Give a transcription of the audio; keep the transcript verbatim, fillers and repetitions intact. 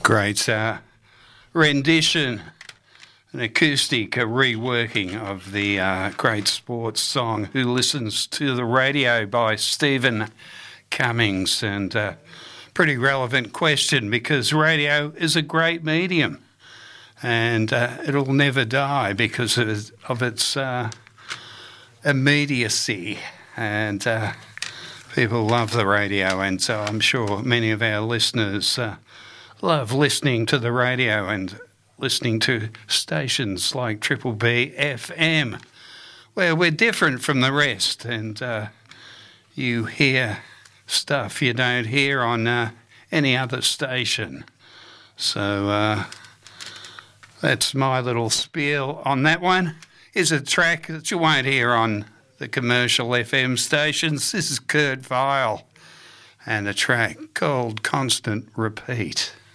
Great uh, rendition, an acoustic a reworking of the uh, great sports song Who Listens to the Radio by Stephen Cummings. And uh, pretty relevant question because radio is a great medium and uh, it'll never die because of, of its uh, immediacy. And uh, people love the radio, and so I'm sure many of our listeners uh, love listening to the radio and listening to stations like Triple B F M, where we're different from the rest, and uh, you hear stuff you don't hear on uh, any other station. So uh, that's my little spiel on that one. Here's a track that you won't hear on the commercial F M stations. This is Kurt Vile and a track called Constant Repeat.